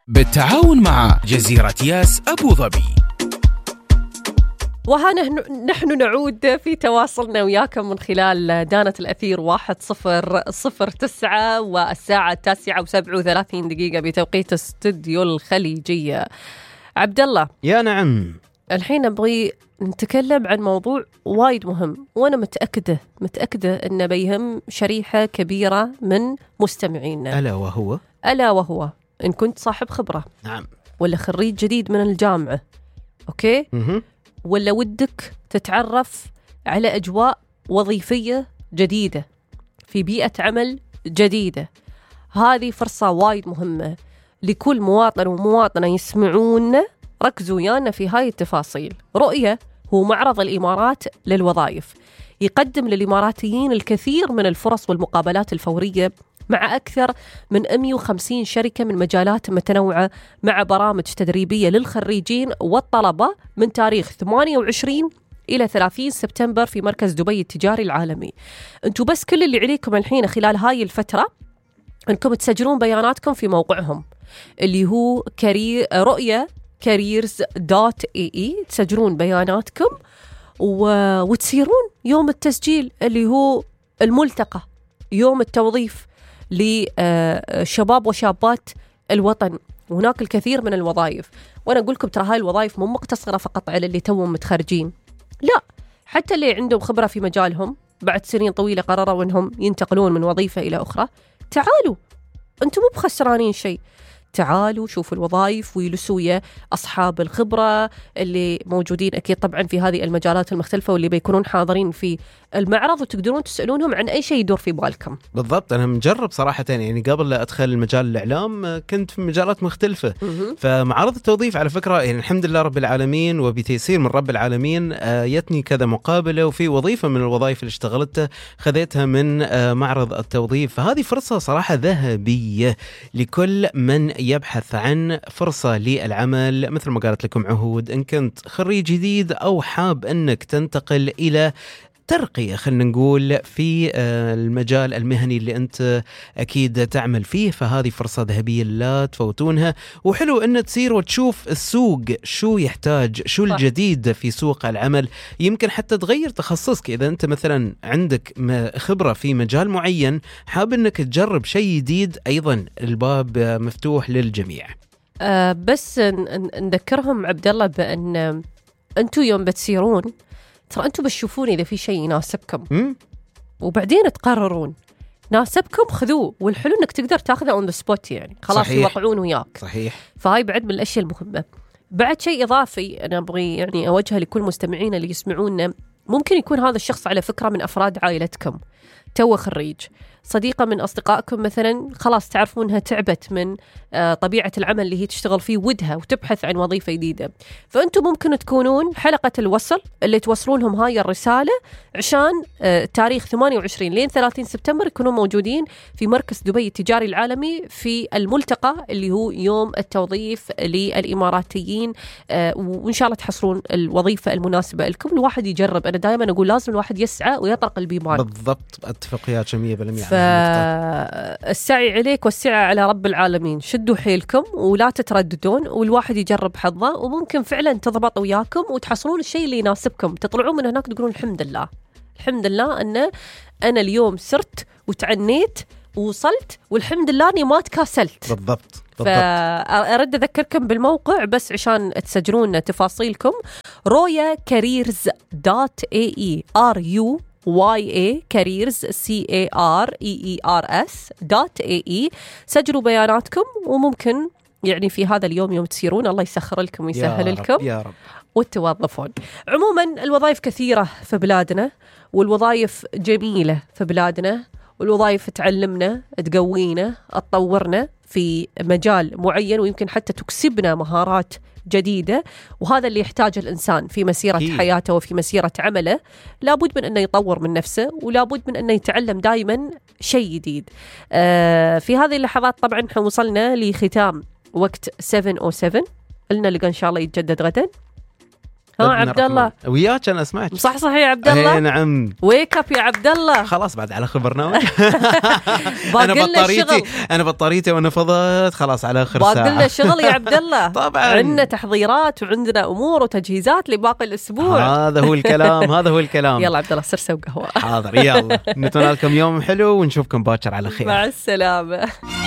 بالتعاون مع جزيرة ياس أبو ظبي. وها نحن نعود في تواصلنا وياكم من خلال دانة الأثير 1009 والساعة 9:37 بتوقيت استوديو الخليجية. عبد الله، يا نعم، الحين نبغي نتكلم عن موضوع وايد مهم، وأنا متأكدة أنه بيهم شريحة كبيرة من مستمعينا، ألا وهو إن كنت صاحب خبرة، نعم، ولا خريج جديد من الجامعة، أوكي؟ ولا ودك تتعرف على أجواء وظيفية جديدة في بيئة عمل جديدة. هذه فرصة وايد مهمة لكل مواطن ومواطنة يسمعونا. ركزوا ويانا في هاي التفاصيل. رؤية هو معرض الإمارات للوظائف، يقدم للإماراتيين الكثير من الفرص والمقابلات الفورية مع أكثر من 150 شركة من مجالات متنوعة، مع برامج تدريبية للخريجين والطلبة من تاريخ 28 إلى 30 سبتمبر في مركز دبي التجاري العالمي. أنتوا بس كل اللي عليكم الحين خلال هاي الفترة أنكم تسجلون بياناتكم في موقعهم اللي هو رؤية careers.ae. تسجلون بياناتكم وتسيرون يوم التسجيل اللي هو الملتقى، يوم التوظيف لشباب وشابات الوطن. وهناك الكثير من الوظائف، وأنا أقول لكم ترى هاي الوظائف مو مقتصرة فقط على اللي توهم متخرجين، لا، حتى اللي عندهم خبرة في مجالهم بعد سنين طويلة قرروا أنهم ينتقلون من وظيفة إلى أخرى. تعالوا، أنتم مو بخسرانين شيء، تعالوا شوفوا الوظائف ويلسوا ويا أصحاب الخبرة اللي موجودين أكيد طبعا في هذه المجالات المختلفة، واللي بيكونون حاضرين في المعرض، وتقدرون تسألونهم عن أي شيء يدور في بالكم. بالضبط. أنا مجرب صراحة، يعني قبل لا أدخل المجال الإعلام كنت في مجالات مختلفة. فمعرض التوظيف على فكرة يعني الحمد لله رب العالمين وبتيسير من رب العالمين يتني كذا مقابلة، وفي وظيفة من الوظائف اللي اشتغلتها خذيتها من معرض التوظيف. فهذه فرصة صراحة ذهبية لكل من يبحث عن فرصة للعمل. مثل ما قالت لكم عهود، إن كنت خريج جديد أو حاب أنك تنتقل إلى ترقية، خلنا نقول في المجال المهني اللي أنت أكيد تعمل فيه، فهذه فرصة ذهبية لا تفوتونها. وحلو أن تسير وتشوف السوق شو يحتاج، شو الجديد في سوق العمل. يمكن حتى تغير تخصصك إذا أنت مثلا عندك خبرة في مجال معين، حاب أنك تجرب شيء جديد، أيضا الباب مفتوح للجميع. بس نذكرهم عبد الله بأن أنتوا يوم بتسيرون ترى أنتوا بتشوفون إذا في شيء يناسبكم، وبعدين تقررون. ناسبكم خذوه، والحلو إنك تقدر تاخذه on the spot، يعني خلاص يوقعون وياك. صحيح. فهاي بعد من الأشياء المهمة. بعد شيء إضافي أنا أبغي يعني أوجهه لكل مستمعين اللي يسمعونا. ممكن يكون هذا الشخص على فكرة من أفراد عائلتكم، تو خريج، صديقة من أصدقائكم مثلا خلاص تعرفونها تعبت من طبيعة العمل اللي هي تشتغل فيه، ودها وتبحث عن وظيفة جديدة. فأنتم ممكن تكونون حلقة الوصل اللي توصلون لهم هاي الرسالة، عشان تاريخ 28 لين 30 سبتمبر يكونوا موجودين في مركز دبي التجاري العالمي في الملتقى اللي هو يوم التوظيف للإماراتيين. وإن شاء الله تحصلون الوظيفة المناسبة لكم. الواحد يجرب، أنا دائما أقول لازم الواحد يسعى ويطرق البيبان. بالضبط، اتفقيات 100%. فالسعي عليك والسعي على رب العالمين. شدوا حيلكم ولا تترددون، والواحد يجرب حظه، وممكن فعلا تضبط وياكم وتحصلون الشيء اللي يناسبكم. تطلعون من هناك تقولون الحمد لله أن أنا اليوم سرت وتعنيت ووصلت، والحمد لله أني ما تكاسلت. بالضبط. فأرد أذكركم بالموقع بس عشان تسجلون تفاصيلكم. رويا careers.ae careers careers.ae. سجلوا بياناتكم، وممكن يعني في هذا اليوم يوم تسيرون الله يسخر لكم ويسهل لكم يا رب وتوظفون. عموما الوظائف كثيرة في بلادنا، والوظائف جميلة في بلادنا، والوظائف تعلمنا، تقوينا، تطورنا في مجال معين، ويمكن حتى تكسبنا مهارات جديدة. وهذا اللي يحتاج الإنسان في مسيرة حياته وفي مسيرة عمله. لابد من أنه يطور من نفسه، ولابد من أنه يتعلم دائما شيء جديد. في هذه اللحظات طبعا احنا وصلنا لختام وقت 7:07. قلنا لقى إن شاء الله يتجدد غدا. عبد الله وياك انا اسمعك صح يا عبد الله. نعم ويك اب يا عبد الله. خلاص بعد على اخر برنامج. انا بطاريتي وانا فضت خلاص على اخر ساعه. باقي لنا شغل يا عبد الله. طبعا عندنا تحضيرات وعندنا امور وتجهيزات لباقي الاسبوع. هذا هو الكلام. يلا عبد الله سر سوي قهوه. حاضر يلا. نتمنى لكم يوم حلو ونشوفكم باكر على خير. مع السلامه.